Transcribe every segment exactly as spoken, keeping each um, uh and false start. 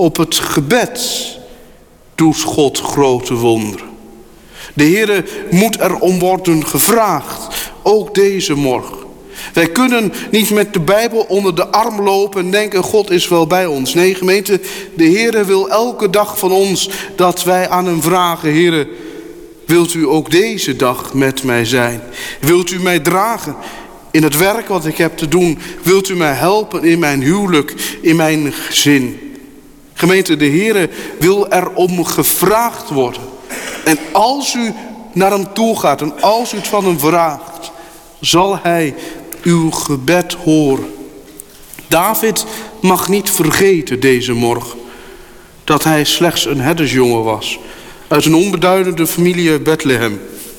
op het gebed doet God grote wonderen. De Heere moet erom worden gevraagd, ook deze morgen. Wij kunnen niet met de Bijbel onder de arm lopen en denken God is wel bij ons. Nee, gemeente, de Heere wil elke dag van ons dat wij aan hem vragen: Heere, wilt u ook deze dag met mij zijn? Wilt u mij dragen in het werk wat ik heb te doen? Wilt u mij helpen in mijn huwelijk, in mijn gezin? Gemeente, de Heere wil erom gevraagd worden. En als u naar hem toe gaat en als u het van hem vraagt, zal hij uw gebed horen. David mag niet vergeten deze morgen dat hij slechts een herdersjongen was uit een onbeduidende familie uit Bethlehem.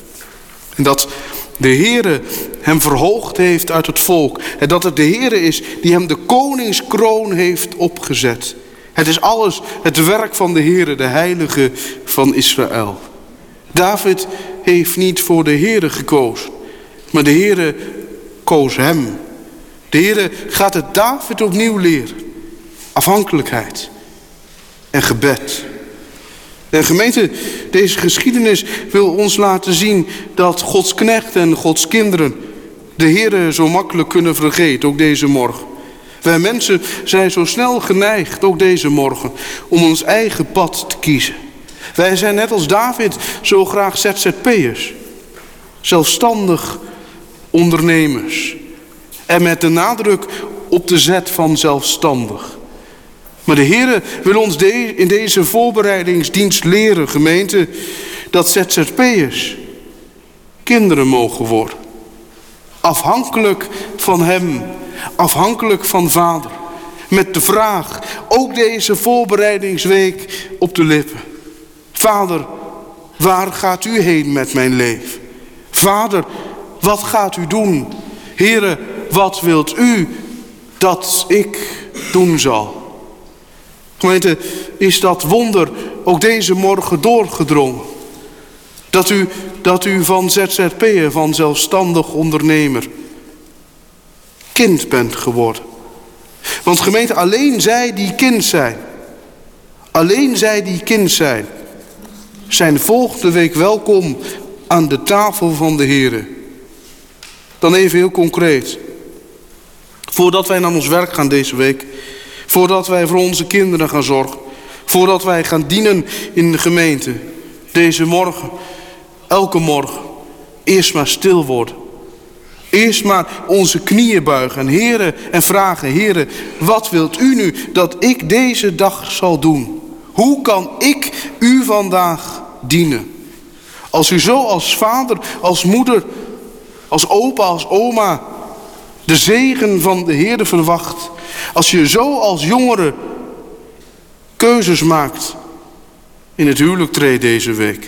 En dat de Heere hem verhoogd heeft uit het volk. En dat het de Heere is die hem de koningskroon heeft opgezet. Het is alles het werk van de Heere, de Heilige van Israël. David heeft niet voor de Heere gekozen, maar de Heere koos hem. De Heere gaat het David opnieuw leren. Afhankelijkheid en gebed. En gemeente, deze geschiedenis wil ons laten zien dat Gods knechten en Gods kinderen de Heere zo makkelijk kunnen vergeten, ook deze morgen. Wij mensen zijn zo snel geneigd, ook deze morgen, om ons eigen pad te kiezen. Wij zijn net als David zo graag Z Z P'ers. Zelfstandig ondernemers. En met de nadruk op de zet van zelfstandig. Maar de Heere wil ons de, in deze voorbereidingsdienst leren, gemeente, dat Z Z P'ers kinderen mogen worden. Afhankelijk van hem. Afhankelijk van Vader. Met de vraag, ook deze voorbereidingsweek op de lippen: Vader, waar gaat u heen met mijn leven? Vader, wat gaat u doen? Heere, wat wilt u dat ik doen zal? Gemeente, is dat wonder ook deze morgen doorgedrongen? Dat u, dat u van Z Z P'er, van zelfstandig ondernemer, kind bent geworden. Want gemeente, alleen zij die kind zijn, alleen zij die kind zijn, zijn volgende week welkom aan de tafel van de Heere. Dan even heel concreet. Voordat wij naar ons werk gaan deze week, voordat wij voor onze kinderen gaan zorgen, voordat wij gaan dienen in de gemeente, deze morgen, elke morgen, eerst maar stil worden. Eerst maar onze knieën buigen en Heere en vragen: Heere, wat wilt u nu dat ik deze dag zal doen? Hoe kan ik u vandaag dienen? Als u zo als vader, als moeder, als opa, als oma de zegen van de Heere verwacht. Als je zo als jongere keuzes maakt in het huwelijk treedt deze week.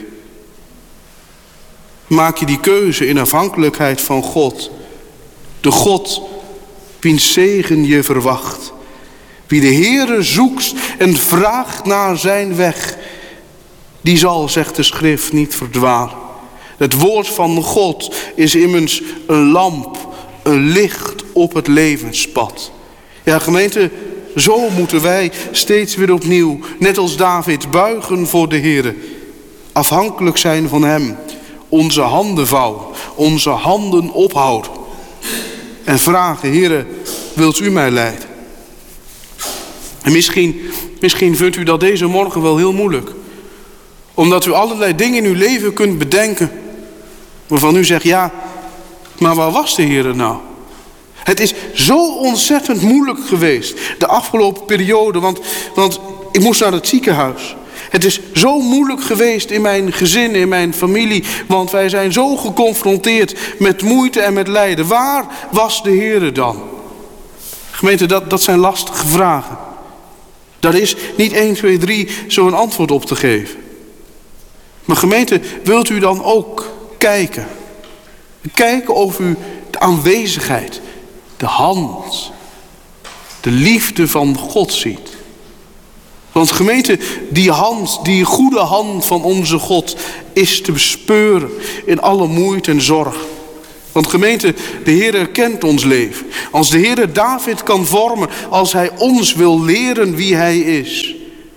Maak je die keuze in afhankelijkheid van God. De God wiens zegen je verwacht. Wie de Heere zoekt en vraagt naar zijn weg, die zal, zegt de schrift, niet verdwalen. Het woord van God is immers een lamp, een licht op het levenspad. Ja, gemeente, zo moeten wij steeds weer opnieuw, net als David, buigen voor de Heere. Afhankelijk zijn van hem. Onze handen vouwen, onze handen ophouden. En vragen: Heere, wilt u mij leiden? En misschien, misschien vindt u dat deze morgen wel heel moeilijk. Omdat u allerlei dingen in uw leven kunt bedenken waarvan u zegt: ja, maar waar was de Heere nou? Het is zo ontzettend moeilijk geweest de afgelopen periode, want, want ik moest naar het ziekenhuis. Het is zo moeilijk geweest in mijn gezin, in mijn familie, want wij zijn zo geconfronteerd met moeite en met lijden. Waar was de Heere dan? Gemeente, dat, dat zijn lastige vragen. Daar is niet één, twee, drie zo'n antwoord op te geven. Maar gemeente, wilt u dan ook kijken? Kijken of u de aanwezigheid, de hand, de liefde van God ziet. Want gemeente, die hand, die goede hand van onze God is te bespeuren in alle moeite en zorg. Want gemeente, de Heere kent ons leven. Als de Heere David kan vormen, als hij ons wil leren wie hij is,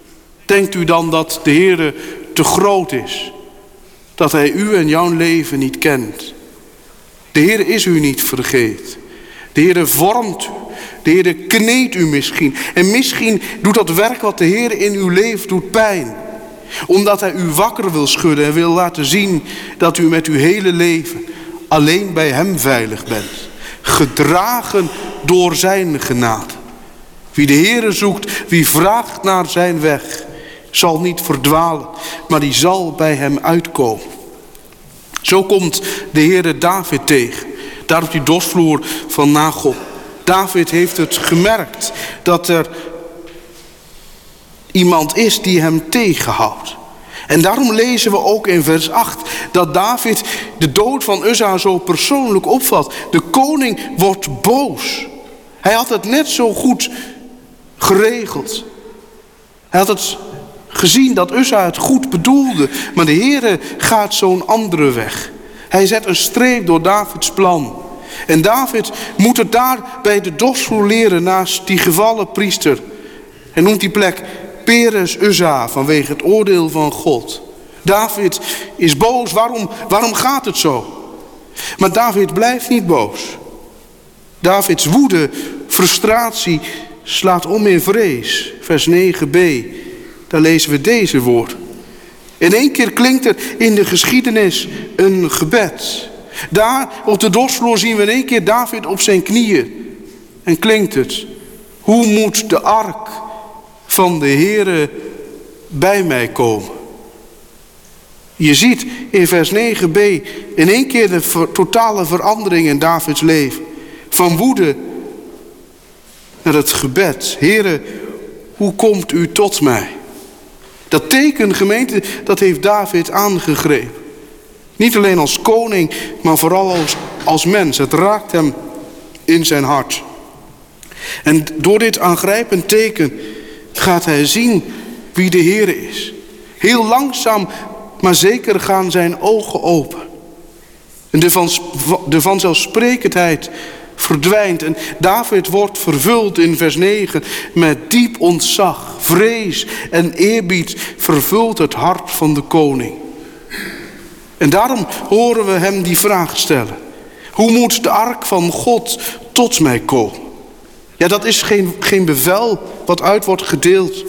Denkt u dan dat de Heere te groot is? Dat hij u en jouw leven niet kent? De Heere is u niet vergeten. De Heere vormt u. De Heere kneedt u misschien. En misschien doet dat werk wat de Heere in uw leven doet pijn. Omdat hij u wakker wil schudden en wil laten zien dat u met uw hele leven alleen bij hem veilig bent. Gedragen door zijn genade. Wie de Heere zoekt, wie vraagt naar zijn weg, zal niet verdwalen, maar die zal bij hem uitkomen. Zo komt de Heere David tegen, daar op die dorsvloer van Nagel. David heeft het gemerkt dat er iemand is die hem tegenhoudt. En daarom lezen we ook in vers acht dat David de dood van Uzza zo persoonlijk opvat. De koning wordt boos. Hij had het net zo goed geregeld. Hij had het gezien dat Uzza het goed bedoelde, maar de Heere gaat zo'n andere weg. Hij zet een streep door Davids plan. En David moet het daar bij de dorsvloer leren naast die gevallen priester. Hij noemt die plek Peres Uzza vanwege het oordeel van God. David is boos. Waarom, waarom gaat het zo? Maar David blijft niet boos. Davids woede, frustratie slaat om in vrees. Vers negen b, daar lezen we deze woorden. In één keer klinkt er in de geschiedenis een gebed. Daar op de dorsvloer zien we in één keer David op zijn knieën. En klinkt het: hoe moet de ark van de Heere bij mij komen? Je ziet in vers negen b in één keer de ver, totale verandering in Davids leven. Van woede naar het gebed. Heere, hoe komt u tot mij? Dat teken, gemeente, dat heeft David aangegrepen. Niet alleen als koning, maar vooral als, als mens. Het raakt hem in zijn hart. En door dit aangrijpend teken gaat hij zien wie de Heere is. Heel langzaam, maar zeker gaan zijn ogen open. En de, van, de vanzelfsprekendheid verdwijnt. En David wordt vervuld in vers negen met diep ontzag, vrees en eerbied vervult het hart van de koning. En daarom horen we hem die vraag stellen: hoe moet de ark van God tot mij komen? Ja, dat is geen, geen bevel wat uit wordt gedeeld.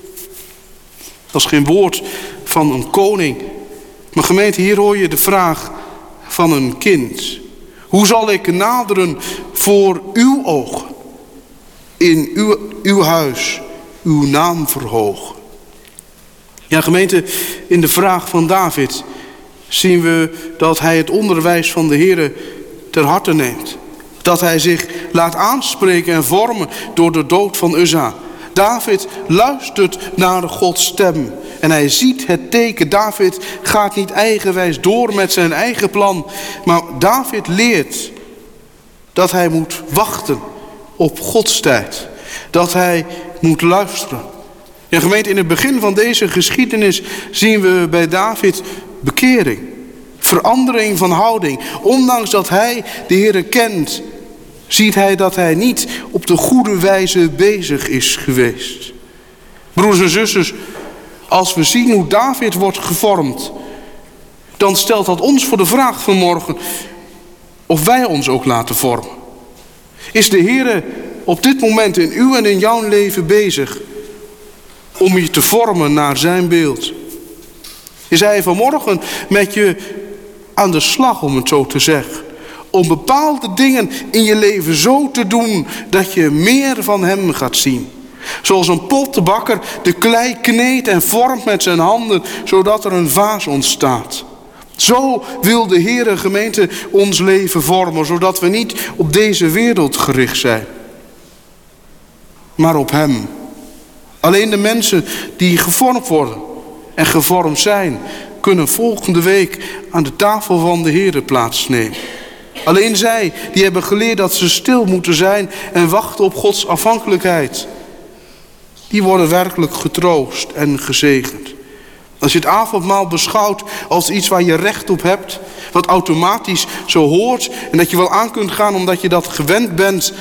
Dat is geen woord van een koning. Maar gemeente, hier hoor je de vraag van een kind. Hoe zal ik naderen voor uw ogen? In uw, uw huis uw naam verhogen. Ja, gemeente, in de vraag van David zien we dat hij het onderwijs van de Heere ter harte neemt. Dat hij zich laat aanspreken en vormen door de dood van Uzza. David luistert naar Gods stem en hij ziet het teken. David gaat niet eigenwijs door met zijn eigen plan, maar David leert dat hij moet wachten op Gods tijd. Dat hij moet luisteren. En gemeente, in het begin van deze geschiedenis zien we bij David bekering. Verandering van houding. Ondanks dat hij de Heere kent, ziet hij dat hij niet op de goede wijze bezig is geweest. Broers en zusters, als we zien hoe David wordt gevormd, dan stelt dat ons voor de vraag vanmorgen of wij ons ook laten vormen. Is de Heere op dit moment in uw en in jouw leven bezig om je te vormen naar zijn beeld? Is hij vanmorgen met je aan de slag, om het zo te zeggen, om bepaalde dingen in je leven zo te doen dat je meer van hem gaat zien? Zoals een pottenbakker de klei kneedt en vormt met zijn handen, zodat er een vaas ontstaat. Zo wil de Heere, gemeente, ons leven vormen, zodat we niet op deze wereld gericht zijn, maar op hem. Alleen de mensen die gevormd worden en gevormd zijn, kunnen volgende week aan de tafel van de Heere plaatsnemen. Alleen zij die hebben geleerd dat ze stil moeten zijn en wachten op Gods afhankelijkheid, die worden werkelijk getroost en gezegend. Als je het avondmaal beschouwt als iets waar je recht op hebt, wat automatisch zo hoort en dat je wel aan kunt gaan omdat je dat gewend bent,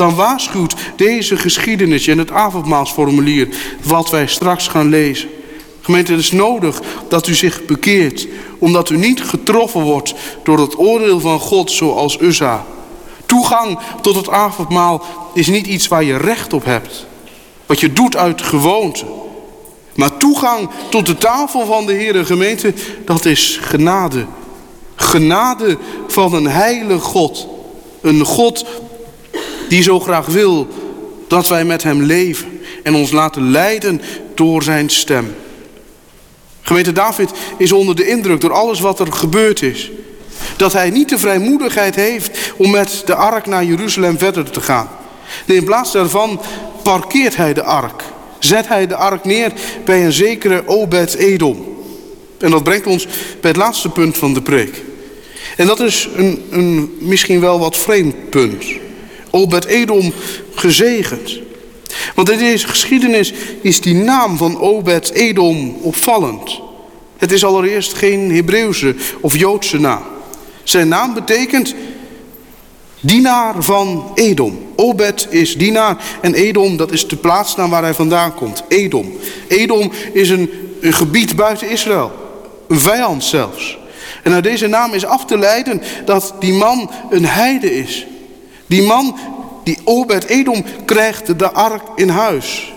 dan waarschuwt deze geschiedenis en het avondmaalsformulier wat wij straks gaan lezen. Gemeente, het is nodig dat u zich bekeert, omdat u niet getroffen wordt door het oordeel van God zoals Uzza. Toegang tot het avondmaal is niet iets waar je recht op hebt, wat je doet uit gewoonte. Maar toegang tot de tafel van de Heere, gemeente, dat is genade. Genade van een heilige God. Een God die zo graag wil dat wij met hem leven en ons laten leiden door zijn stem. Gemeente, David is onder de indruk door alles wat er gebeurd is. Dat hij niet de vrijmoedigheid heeft om met de ark naar Jeruzalem verder te gaan. Nee, in plaats daarvan parkeert hij de ark. Zet hij de ark neer bij een zekere Obed-Edom. En dat brengt ons bij het laatste punt van de preek. En dat is een, een misschien wel wat vreemd punt. Obed-Edom gezegend. Want in deze geschiedenis is die naam van Obed-Edom opvallend. Het is allereerst geen Hebreeuwse of Joodse naam. Zijn naam betekent dienaar van Edom. Obed is dienaar en Edom, dat is de plaatsnaam waar hij vandaan komt. Edom. Edom is een, een gebied buiten Israël. Een vijand zelfs. En uit deze naam is af te leiden dat die man een heide is. Die man, die Obed-Edom, krijgt de ark in huis.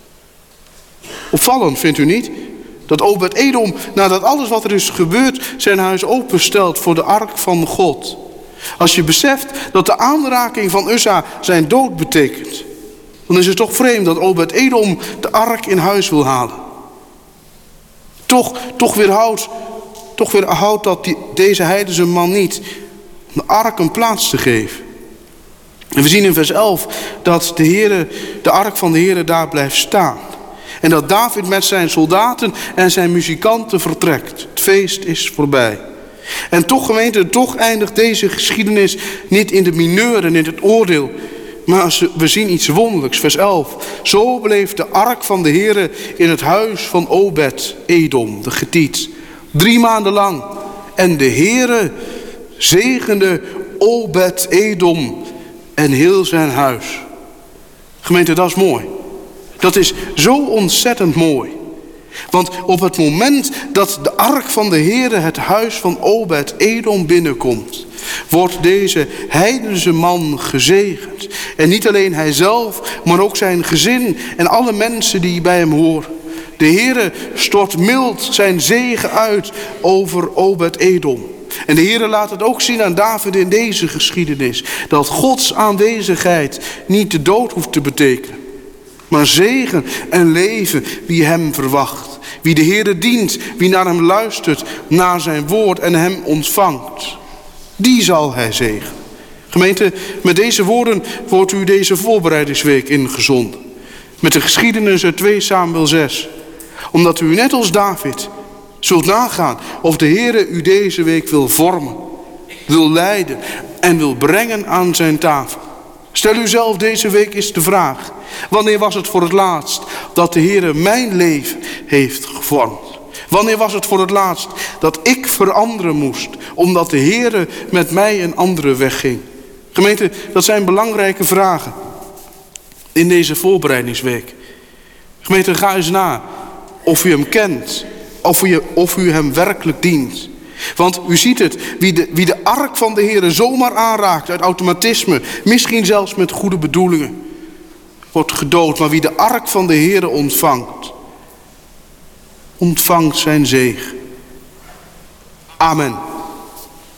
Opvallend, vindt u niet? Dat Obed-Edom, nadat alles wat er is gebeurd, zijn huis openstelt voor de ark van God. Als je beseft dat de aanraking van Uzza zijn dood betekent, dan is het toch vreemd dat Obed-Edom de ark in huis wil halen. Toch, toch weerhoudt, toch weerhoudt dat die, deze heidense man niet om de ark een plaats te geven. En we zien in vers elf dat de, Heere, de ark van de Heere daar blijft staan. En dat David met zijn soldaten en zijn muzikanten vertrekt. Het feest is voorbij. En toch, gemeente, toch eindigt deze geschiedenis niet in de mineur en in het oordeel. Maar we zien iets wonderlijks. Vers elf. Zo bleef de ark van de Heere in het huis van Obed-Edom, de Getiet. Drie maanden lang. En de Heere zegende Obed-Edom en heel zijn huis. Gemeente, dat is mooi. Dat is zo ontzettend mooi. Want op het moment dat de ark van de Heere het huis van Obed-Edom binnenkomt, wordt deze heidense man gezegend. En niet alleen hijzelf, maar ook zijn gezin en alle mensen die bij hem horen. De Heere stort mild zijn zegen uit over Obed-Edom. En de Heere laat het ook zien aan David in deze geschiedenis. Dat Gods aanwezigheid niet de dood hoeft te betekenen. Maar zegen en leven wie hem verwacht. Wie de Heere dient, wie naar hem luistert, naar zijn woord en hem ontvangt. Die zal hij zegenen. Gemeente, met deze woorden wordt u deze voorbereidingsweek ingezonden. Met de geschiedenis uit twee Samuel zes. Omdat u net als David zult nagaan of de Heere u deze week wil vormen, wil leiden en wil brengen aan zijn tafel. Stel u zelf deze week eens de vraag: wanneer was het voor het laatst dat de Heere mijn leven heeft gevormd? Wanneer was het voor het laatst dat ik veranderen moest, omdat de Heere met mij een andere weg ging? Gemeente, dat zijn belangrijke vragen in deze voorbereidingsweek. Gemeente, ga eens na of u hem kent, of u, of u hem werkelijk dient. Want u ziet het, wie de, wie de ark van de Heere zomaar aanraakt uit automatisme, misschien zelfs met goede bedoelingen, wordt gedood. Maar wie de ark van de Heere ontvangt, ontvangt zijn zegen. Amen.